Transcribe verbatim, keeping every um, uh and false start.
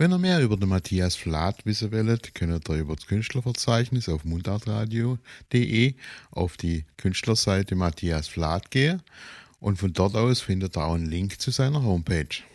Wenn ihr mehr über den Matthias Flath wissen wollt, könnt ihr über das Künstlerverzeichnis auf mundartradio punkt de auf die Künstlerseite Matthias Flath gehen und von dort aus findet ihr auch einen Link zu seiner Homepage.